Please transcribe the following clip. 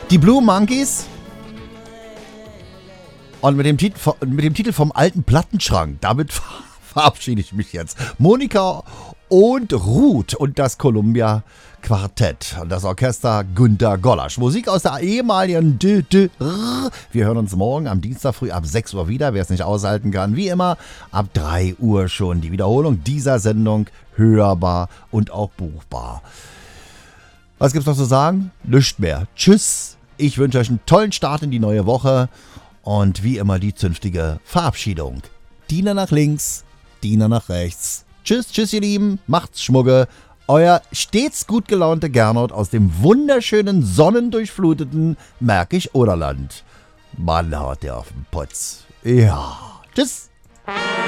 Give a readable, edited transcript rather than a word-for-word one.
Die Blue Monkeys. Und mit dem Titel vom alten Plattenschrank, damit verabschiede ich mich jetzt. Monika und Ruth und das Columbia Quartett und das Orchester Günter Gollasch. Musik aus der ehemaligen Wir hören uns morgen am Dienstag früh ab 6 Uhr wieder. Wer es nicht aushalten kann, wie immer, ab 3 Uhr schon die Wiederholung dieser Sendung hörbar und auch buchbar. Was gibt's noch zu sagen? Nichts mehr. Tschüss. Ich wünsche euch einen tollen Start in die neue Woche und wie immer die zünftige Verabschiedung. Diener nach links, Diener nach rechts. Tschüss, tschüss ihr Lieben, macht's Schmugge. Euer stets gut gelaunte Gernot aus dem wunderschönen, sonnendurchfluteten Märkisch-Oderland. Mann haut der auf den Putz. Ja, tschüss.